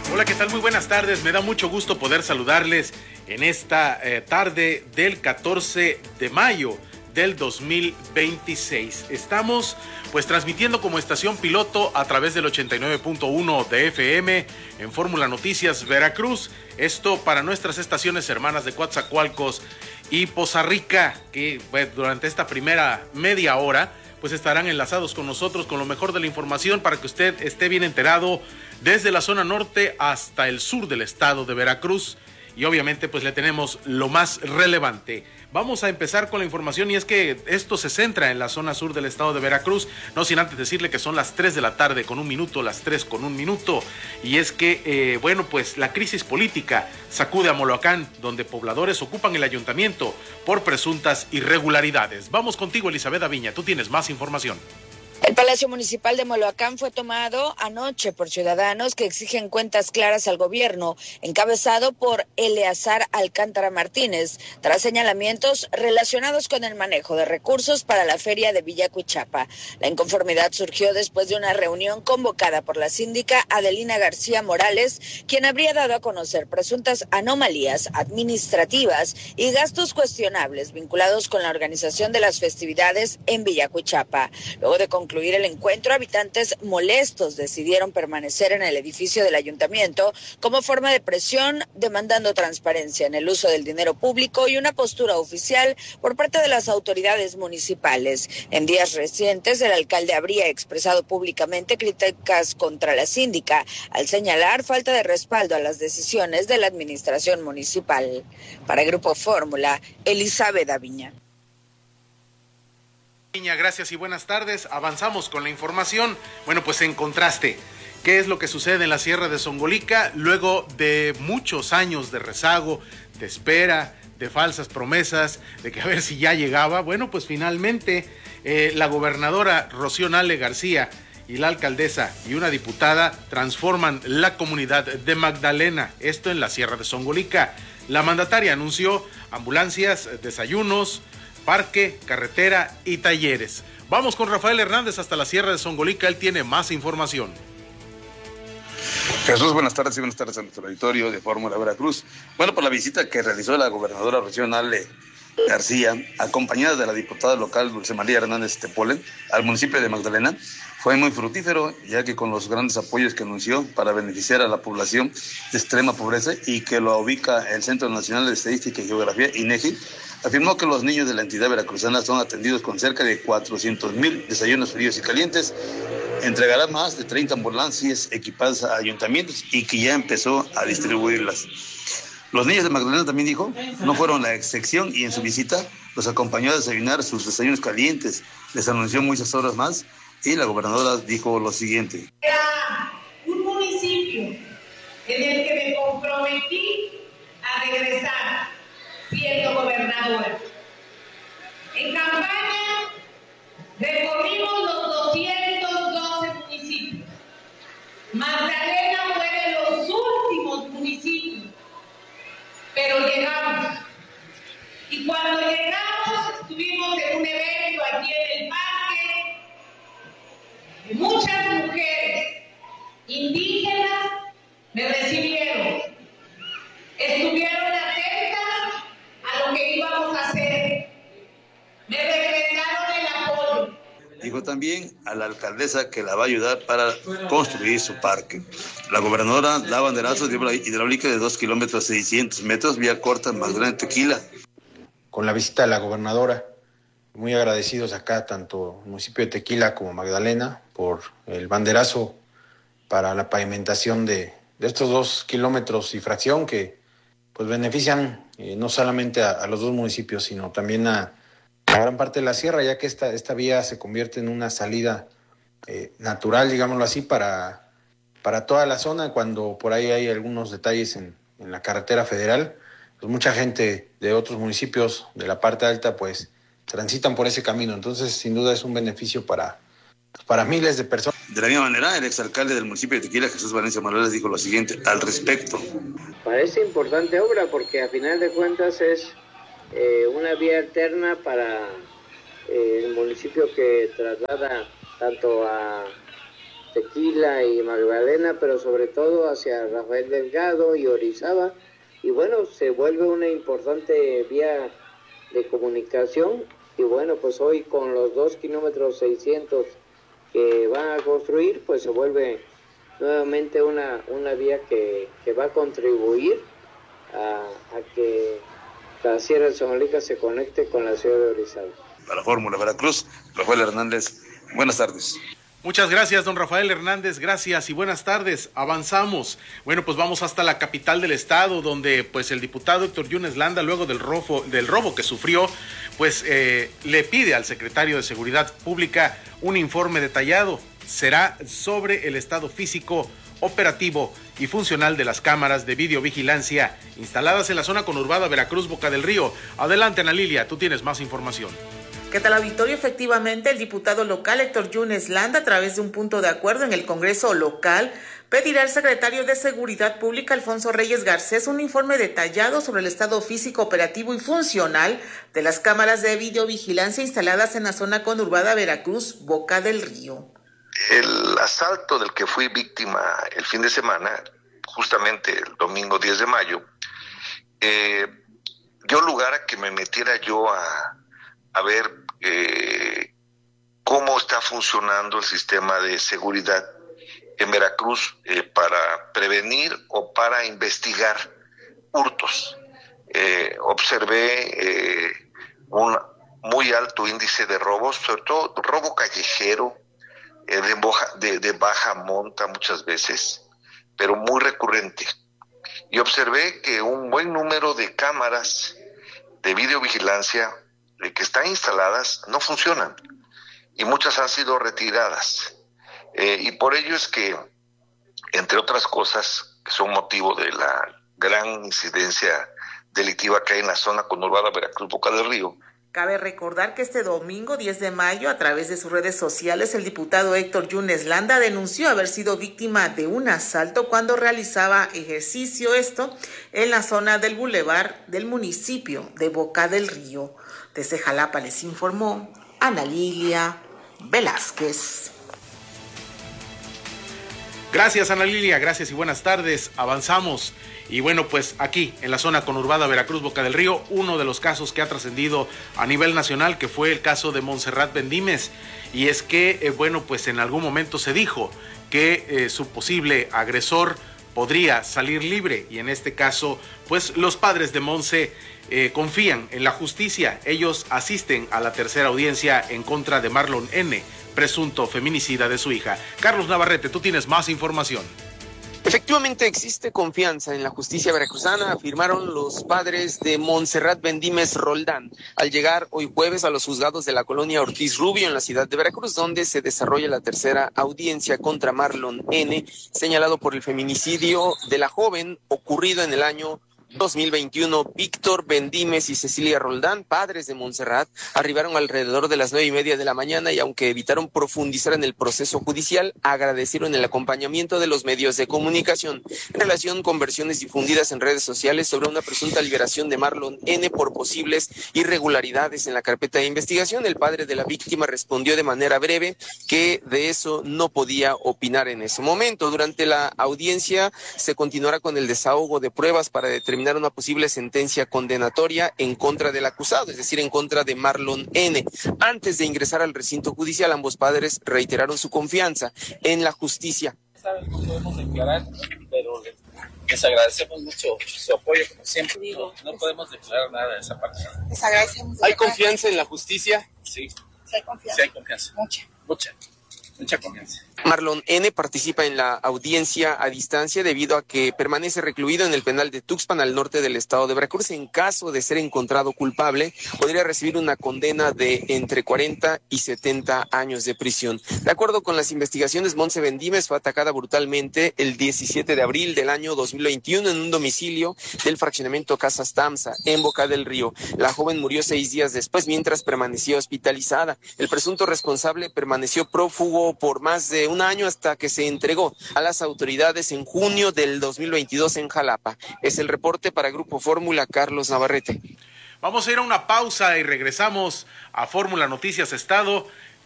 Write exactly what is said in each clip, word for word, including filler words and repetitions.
Hola, ¿qué tal? Muy buenas tardes. Me da mucho gusto poder saludarles en esta eh, tarde del catorce de mayo del dos mil veintiséis. Estamos pues transmitiendo como estación piloto a través del ochenta y nueve punto uno de F M en Fórmula Noticias Veracruz. Esto para nuestras estaciones hermanas de Coatzacoalcos y Poza Rica, que pues, durante esta primera media hora pues estarán enlazados con nosotros con lo mejor de la información para que usted esté bien enterado desde la zona norte hasta el sur del estado de Veracruz. Y obviamente pues le tenemos lo más relevante. Vamos a empezar con la información y es que esto se centra en la zona sur del estado de Veracruz, no sin antes decirle que son las tres de la tarde con un minuto, las tres con un minuto, y es que, eh, bueno, pues la crisis política sacude a Moloacán, donde pobladores ocupan el ayuntamiento por presuntas irregularidades. Vamos contigo, Elizabeth Aviña, tú tienes más información. El Palacio Municipal de Moloacán fue tomado anoche por ciudadanos que exigen cuentas claras al gobierno, encabezado por Eleazar Alcántara Martínez, tras señalamientos relacionados con el manejo de recursos para la feria de Villa Cuichapa. La inconformidad surgió después de una reunión convocada por la síndica Adelina García Morales, quien habría dado a conocer presuntas anomalías administrativas y gastos cuestionables vinculados con la organización de las festividades en Villa Cuichapa. Luego de concluir el encuentro, habitantes molestos decidieron permanecer en el edificio del ayuntamiento como forma de presión, demandando transparencia en el uso del dinero público y una postura oficial por parte de las autoridades municipales. En días recientes, el alcalde habría expresado públicamente críticas contra la síndica al señalar falta de respaldo a las decisiones de la administración municipal. Para Grupo Fórmula, Elizabeth Aviña. Gracias y buenas tardes. Avanzamos con la información. Bueno, pues en contraste, ¿qué es lo que sucede en la Sierra de Zongolica luego de muchos años de rezago, de espera, de falsas promesas, de que a ver si ya llegaba? Bueno, pues finalmente eh, la gobernadora Rocío Nale García y la alcaldesa y una diputada transforman la comunidad de Magdalena, esto en la Sierra de Zongolica. La mandataria anunció ambulancias, desayunos, parque, carretera y talleres. Vamos con Rafael Hernández hasta la Sierra de Zongolica, él tiene más información. Jesús, buenas tardes y buenas tardes a nuestro auditorio de Fórmula Veracruz. Bueno, por la visita que realizó la gobernadora Rocío Nale García, acompañada de la diputada local Dulce María Hernández Tepolen, al municipio de Magdalena, fue muy fructífero, ya que con los grandes apoyos que anunció para beneficiar a la población de extrema pobreza y que lo ubica el Centro Nacional de Estadística y Geografía, INEGI, afirmó que los niños de la entidad veracruzana son atendidos con cerca de cuatrocientos mil desayunos fríos y calientes, entregará más de treinta ambulancias equipadas a ayuntamientos y que ya empezó a distribuirlas. Los niños de Magdalena, también dijo, no fueron la excepción y en su visita los acompañó a desayunar sus desayunos calientes, les anunció muchas horas más y la gobernadora dijo lo siguiente. Era un municipio en el que me comprometí a regresar siendo gobernadora. En campaña recorrimos los doscientos doce municipios. Magdalena fue de los últimos municipios, pero llegamos. Y cuando llegamos estuvimos en un evento aquí en el parque. Muchas mujeres indígenas me recibieron. Estuvieron atentas a lo que íbamos a hacer. Me regresaron el apoyo. Dijo también a la alcaldesa que la va a ayudar para construir su parque. La gobernadora da banderazos de obra hidráulica de dos kilómetros seiscientos metros, vía corta en Magdalena, Tequila. Con la visita de la gobernadora, muy agradecidos acá, tanto el municipio de Tequila como Magdalena, por el banderazo para la pavimentación de, de estos dos kilómetros y fracción que pues benefician eh, no solamente a, a los dos municipios, sino también a, a gran parte de la sierra, ya que esta, esta vía se convierte en una salida eh, natural, digámoslo así, para, para toda la zona. Cuando por ahí hay algunos detalles en, en la carretera federal, pues mucha gente de otros municipios de la parte alta pues transitan por ese camino. Entonces, sin duda es un beneficio para, para miles de personas. De la misma manera, el exalcalde del municipio de Tequila, Jesús Valencia Morales, dijo lo siguiente al respecto. Parece importante obra porque a final de cuentas es eh, una vía alterna para eh, el municipio que traslada tanto a Tequila y Magdalena, pero sobre todo hacia Rafael Delgado y Orizaba. Y bueno, se vuelve una importante vía de comunicación. Y bueno, pues hoy con los dos kilómetros seiscientos que van a construir, pues se vuelve nuevamente una, una vía que, que va a contribuir a, a que la Sierra de Sonolica se conecte con la ciudad de Orizaba. Para Fórmula Veracruz, Rafael Hernández, buenas tardes. Muchas gracias, don Rafael Hernández, gracias y buenas tardes. Avanzamos. Bueno, pues vamos hasta la capital del estado, donde pues el diputado Héctor Yunes Landa, luego del robo, del robo que sufrió, pues eh, le pide al secretario de Seguridad Pública un informe detallado. Será sobre el estado físico, operativo y funcional de las cámaras de videovigilancia instaladas en la zona conurbada Veracruz, Boca del Río. Adelante, Ana Lilia, tú tienes más información. ¿Qué tal, auditorio? Efectivamente, el diputado local Héctor Yunes Landa, a través de un punto de acuerdo en el Congreso local, pedirá al secretario de Seguridad Pública, Alfonso Reyes Garcés, un informe detallado sobre el estado físico, operativo y funcional de las cámaras de videovigilancia instaladas en la zona conurbada Veracruz, Boca del Río. El asalto del que fui víctima el fin de semana, justamente el domingo diez de mayo, eh, dio lugar a que me metiera yo a a ver eh, cómo está funcionando el sistema de seguridad en Veracruz eh, para prevenir o para investigar hurtos. Eh, observé eh, un muy alto índice de robos, sobre todo robo callejero, eh, de, boja, de, de baja monta muchas veces, pero muy recurrente. Y observé que un buen número de cámaras de videovigilancia que están instaladas no funcionan y muchas han sido retiradas eh, y por ello es que, entre otras cosas que son motivo de la gran incidencia delictiva que hay en la zona conurbada Veracruz, Boca del Río. Cabe recordar que este domingo diez de mayo, a través de sus redes sociales, el diputado Héctor Yunes Landa denunció haber sido víctima de un asalto cuando realizaba ejercicio, esto en la zona del bulevar del municipio de Boca del Río. Desde Jalapa les informó Ana Lilia Velázquez. Gracias, Ana Lilia, gracias y buenas tardes. Avanzamos. Y bueno, pues aquí, en la zona conurbada Veracruz, Boca del Río, uno de los casos que ha trascendido a nivel nacional, que fue el caso de Montserrat Bendímez. Y es que, eh, bueno, pues en algún momento se dijo que eh, su posible agresor podría salir libre. Y en este caso, pues los padres de Monse eh, confían en la justicia. Ellos asisten a la tercera audiencia en contra de Marlon N., presunto feminicida de su hija. Carlos Navarrete, tú tienes más información. Efectivamente existe confianza en la justicia veracruzana, afirmaron los padres de Montserrat Bendímez Roldán al llegar hoy jueves a los juzgados de la colonia Ortiz Rubio en la ciudad de Veracruz, donde se desarrolla la tercera audiencia contra Marlon N., señalado por el feminicidio de la joven ocurrido en el año dos mil veintiuno. Víctor Bendímez y Cecilia Roldán, padres de Montserrat, arribaron alrededor de las nueve y media de la mañana y aunque evitaron profundizar en el proceso judicial, agradecieron el acompañamiento de los medios de comunicación en relación con versiones difundidas en redes sociales sobre una presunta liberación de Marlon N. por posibles irregularidades en la carpeta de investigación. El padre de la víctima respondió de manera breve que de eso no podía opinar en ese momento. Durante la audiencia se continuará con el desahogo de pruebas para determinar una posible sentencia condenatoria en contra del acusado, es decir, en contra de Marlon N. Antes de ingresar al recinto judicial, ambos padres reiteraron su confianza en la justicia. No podemos declarar, pero les agradecemos mucho su apoyo, como siempre. No, no podemos declarar nada de esa parte. Les agradecemos. ¿Hay confianza en la justicia? Sí. Sí hay confianza. Sí hay confianza. Mucha. Mucha. Mucha confianza. Marlon N. participa en la audiencia a distancia debido a que permanece recluido en el penal de Tuxpan al norte del estado de Veracruz. En caso de ser encontrado culpable, podría recibir una condena de entre cuarenta y setenta años de prisión. De acuerdo con las investigaciones, Montse Bendímez fue atacada brutalmente el diecisiete de abril del año dos mil veintiuno en un domicilio del fraccionamiento Casas Tamsa, en Boca del Río. La joven murió seis días después mientras permanecía hospitalizada. El presunto responsable permaneció prófugo por más de un año hasta que se entregó a las autoridades en junio del dos mil veintidós en Jalapa. Es el reporte para Grupo Fórmula, Carlos Navarrete. Vamos a ir a una pausa y regresamos a Fórmula Noticias Estado.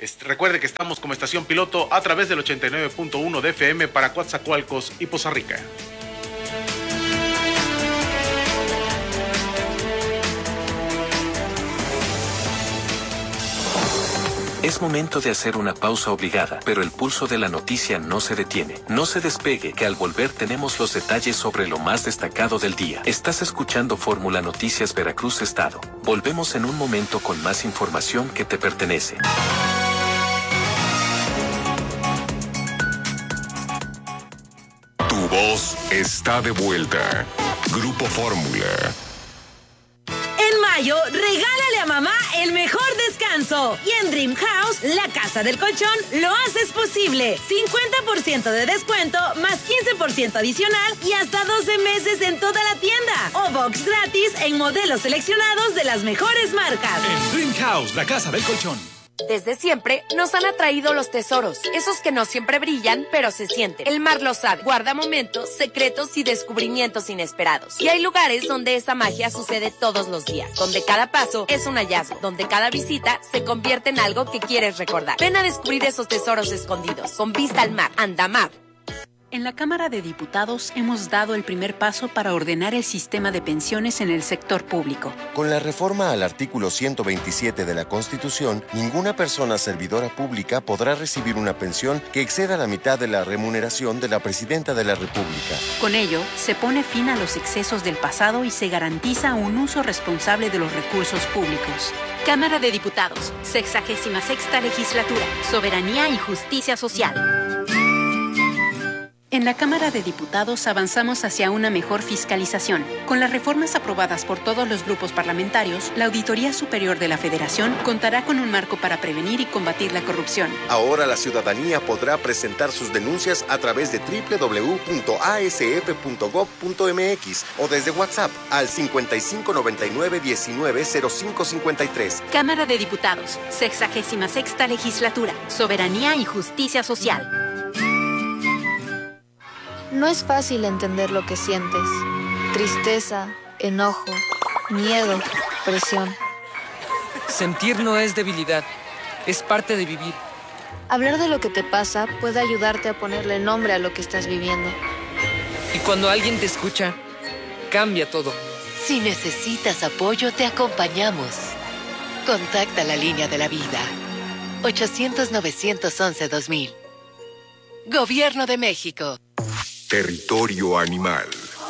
Este, recuerde que estamos como estación piloto a través del ochenta y nueve punto uno de F M para Coatzacoalcos y Poza Rica. Es momento de hacer una pausa obligada, pero el pulso de la noticia no se detiene. No se despegue, que al volver tenemos los detalles sobre lo más destacado del día. Estás escuchando Fórmula Noticias Veracruz Estado. Volvemos en un momento con más información que te pertenece. Tu voz está de vuelta. Grupo Fórmula. En mayo, regálale a mamá el mejor descanso. Y en Dream House, la casa del colchón, lo haces posible. cincuenta por ciento de descuento, más quince por ciento adicional y hasta doce meses en toda la tienda. O box gratis en modelos seleccionados de las mejores marcas. En Dream House, la casa del colchón. Desde siempre nos han atraído los tesoros, esos que no siempre brillan, pero se sienten. El mar lo sabe, guarda momentos, secretos y descubrimientos inesperados. Y hay lugares donde esa magia sucede todos los días, donde cada paso es un hallazgo, donde cada visita se convierte en algo que quieres recordar. Ven a descubrir esos tesoros escondidos, con vista al mar. Andamar. En la Cámara de Diputados hemos dado el primer paso para ordenar el sistema de pensiones en el sector público. Con la reforma al artículo ciento veintisiete de la Constitución, ninguna persona servidora pública podrá recibir una pensión que exceda la mitad de la remuneración de la Presidenta de la República. Con ello, se pone fin a los excesos del pasado y se garantiza un uso responsable de los recursos públicos. Cámara de Diputados, sexagésima sexta legislatura, soberanía y justicia social. En la Cámara de Diputados avanzamos hacia una mejor fiscalización. Con las reformas aprobadas por todos los grupos parlamentarios, la Auditoría Superior de la Federación contará con un marco para prevenir y combatir la corrupción. Ahora la ciudadanía podrá presentar sus denuncias a través de doble u doble u doble u punto a s f punto gob punto m x o desde WhatsApp al cincuenta y cinco noventa y nueve diecinueve cero cinco cincuenta y tres. Cámara de Diputados, sexagésima sexta legislatura, soberanía y justicia social. No es fácil entender lo que sientes. Tristeza, enojo, miedo, presión. Sentir no es debilidad, es parte de vivir. Hablar de lo que te pasa puede ayudarte a ponerle nombre a lo que estás viviendo. Y cuando alguien te escucha, cambia todo. Si necesitas apoyo, te acompañamos. Contacta la línea de la vida. ochocientos novecientos once dos mil. Gobierno de México. Territorio animal.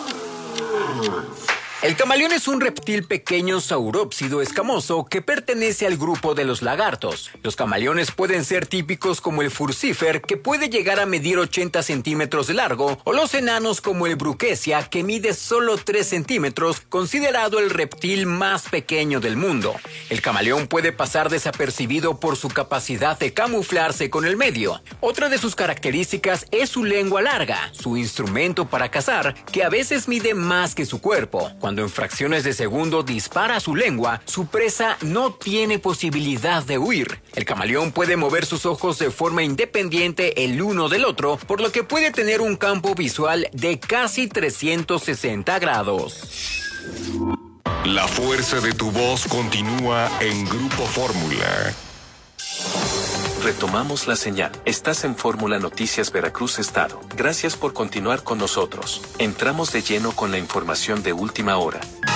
El camaleón es un reptil pequeño saurópsido escamoso que pertenece al grupo de los lagartos. Los camaleones pueden ser típicos como el furcifer, que puede llegar a medir ochenta centímetros de largo, o los enanos como el bruquesia, que mide solo tres centímetros, considerado el reptil más pequeño del mundo. El camaleón puede pasar desapercibido por su capacidad de camuflarse con el medio. Otra de sus características es su lengua larga, su instrumento para cazar, que a veces mide más que su cuerpo. Cuando en fracciones de segundo dispara su lengua, su presa no tiene posibilidad de huir. El camaleón puede mover sus ojos de forma independiente el uno del otro, por lo que puede tener un campo visual de casi trescientos sesenta grados. La fuerza de tu voz continúa en Grupo Fórmula. Retomamos la señal. Estás en Fórmula Noticias Veracruz Estado. Gracias por continuar con nosotros. Entramos de lleno con la información de última hora.